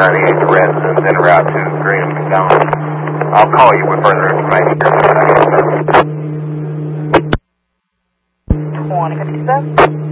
98 to residence en route to Green and McDonald. I'll call you with further information. 2057.